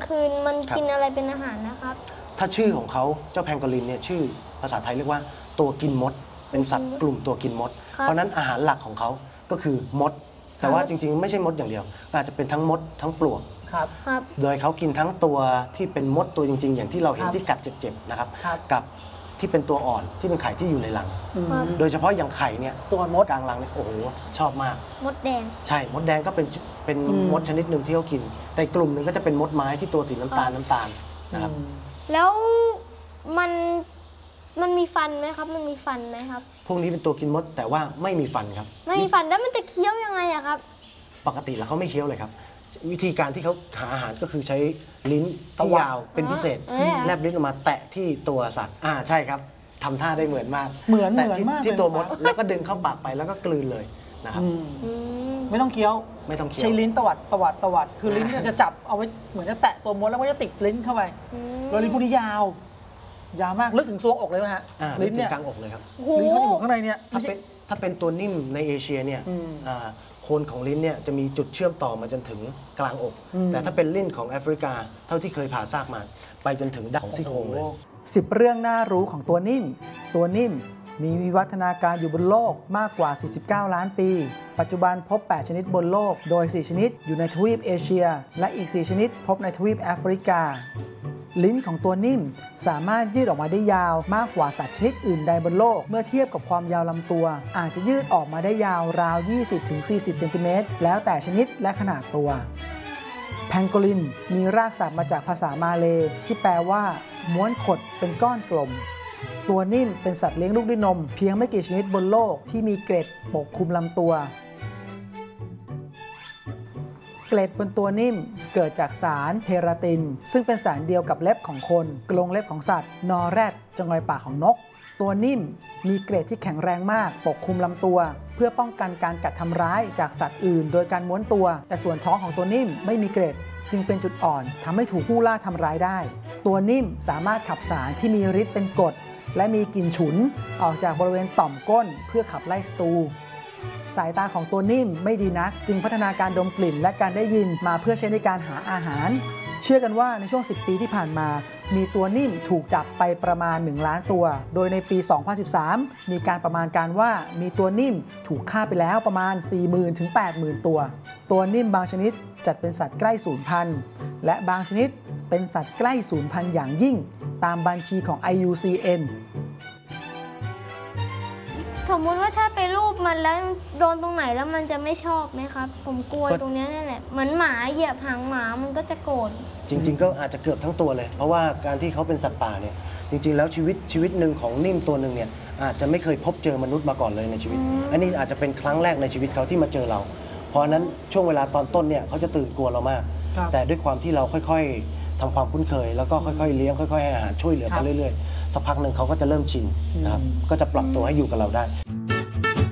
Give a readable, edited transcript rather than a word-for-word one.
คืนมันกินอะไรเป็นอาหารนะครับถ้าชื่อของเขาเจ้าแพงโกลินเนี่ยชื่อภาษาไทยเรียกว่าตัวกินมดเป็นสัตว์กลุ่มตัวกินมดเพราะนั้นอาหารหลักของเขาก็คือมดแต่ว่าจริงๆไม่ใช่มดอย่างเดียวอาจจะเป็นทั้งมดทั้งปลวกโดยเขากินทั้งตัวที่เป็นมดตัวจริงๆอย่างที่เราเห็นที่กัดเจ็บๆนะครับกับที่เป็นตัวอ่อนที่เป็นไข่ที่อยู่ในรังโดยเฉพาะอย่างไข่เนี่ยตัวมดกลางรังเนี่ยโอ้โหชอบมากมดแดงใช่มดแดงก็เป็นมดชนิดหนึ่งที่เขากินแต่กลุ่มหนึ่งก็จะเป็นมดไม้ที่ตัวสีน้ำตาลนะครับแล้วมันมีฟันไหมครับมันมีฟันไหมครับพวกนี้เป็นตัวกินมดแต่ว่าไม่มีฟันครับไม่มีฟันแล้วมันจะเคี้ยวยังไงอะครับปกติแล้วเขาไม่เคี้ยวเลยครับวิธีการที่เขาหาอาหารก็คือใช้ลิ้นที่ยาวเป็นพิเศษแลบลิ้นออกมาแตะที่ตัวสัตว์ใช่ครับทำท่าได้เหมือนมากแต่ที่ตัวมดแล้วก็ดึงเข้าปากไปแล้วก็กลืนเลยนะครับไม่ต้องเคี้ยวใช้ลิ้นตวัดคือลิ้นจะจับเอาไว้เหมือนจะแตะตัวมดแล้วก็จะติดลิ้นเข้าไปแล้วลิ้นพวกนี้ยาวมากลึกถึงซวงอกเลยไหมฮะลิ้นเนี่ยกลางอกเลยครับลิ้นเขาอยู่ข้างในเนี่ยถ้าเป็นตัวนิ่มในเอเชียเนี่ยโคนของลิ้นเนี่ยจะมีจุดเชื่อมต่อมาจนถึงกลางอกแต่ถ้าเป็นลิ้นของแอฟริกาเท่าที่เคยผ่าซากมาไปจนถึงดั้งซี่โครงเลย 10 เรื่องน่ารู้ของตัวนิ่มมีวิวัฒนาการอยู่บนโลกมากกว่า49ล้านปีปัจจุบันพบ8ชนิดบนโลกโดย4ชนิดอยู่ในทวีปเอเชียและอีก4ชนิดพบในทวีปแอฟริกาลิ้นของตัวนิ่มสามารถยืดออกมาได้ยาวมากกว่าสัตว์ชนิดอื่นใดบนโลกเมื่อเทียบกับความยาวลำตัวอาจจะยืดออกมาได้ยาวราว 20-40 เซนติเมตรแล้วแต่ชนิดและขนาดตัวแพงโกลินมีรากศัพท์มาจากภาษามาเลย์ที่แปลว่าม้วนขดเป็นก้อนกลมตัวนิ่มเป็นสัตว์เลี้ยงลูกด้วยนมเพียงไม่กี่ชนิดบนโลกที่มีเกล็ดปกคลุมลำตัวเกล็ดบนตัวนิ่มเกิดจากสารเทราตินซึ่งเป็นสารเดียวกับเล็บของคนกรงเล็บของสัตว์นอแรดจงอยปากของนกตัวนิ่มมีเกล็ดที่แข็งแรงมากปกคลุมลำตัวเพื่อป้องกันการกัดทำร้ายจากสัตว์อื่นโดยการม้วนตัวแต่ส่วนท้องของตัวนิ่มไม่มีเกล็ดจึงเป็นจุดอ่อนทำให้ถูกผู้ล่าทำร้ายได้ตัวนิ่มสามารถขับสารที่มีฤทธิ์เป็นกรดและมีกลิ่นฉุนออกจากบริเวณต่อมก้นเพื่อขับไล่ศัตรูสายตาของตัวนิ่มไม่ดีนักจึงพัฒนาการดมกลิ่นและการได้ยินมาเพื่อใช้ในการหาอาหารเชื่อกันว่าในช่วง10 ปีที่ผ่านมามีตัวนิ่มถูกจับไปประมาณ1ล้านตัวโดยในปี 2013 มีการประมาณการว่ามีตัวนิ่มถูกฆ่าไปแล้วประมาณ 40,000 ถึง 80,000 ตัวนิ่มบางชนิดจัดเป็นสัตว์ใกล้สูญพันธุ์และบางชนิดเป็นสัตว์ใกล้สูญพันธุ์อย่างยิ่งตามบัญชีของ IUCN สมมติว่าถ้าไปรูปมันแล้วโดนตรงไหนแล้วมันจะไม่ชอบไหมครับผมกลัวตรงนี้นั่นแหละเหมือนหมาเหยียบหางหมามันก็จะโกรธจริงๆก็อาจจะเกือบทั้งตัวเลยเพราะว่าการที่เขาเป็นสัตว์ป่าเนี่ยจริงๆแล้วชีวิตหนึ่งของนิ่มตัวหนึ่งเนี่ยอาจจะไม่เคยพบเจอมนุษย์มาก่อนเลยในชีวิตอันนี้อาจจะเป็นครั้งแรกในชีวิตเขาที่มาเจอเราเพราะนั้นช่วงเวลาตอนต้นเนี่ยเขาจะตื่นกลัวเรามากแต่ด้วยความที่เราค่อยๆทำความคุ้นเคยแล้วก็ค่อยๆเลี้ยงค่อยๆให้อาหารช่วยเหลือเขาเรื่อยๆสักพักหนึ่งเขาก็จะเริ่มชินนะครับก็จะปรับตัวให้อยู่กับเราได้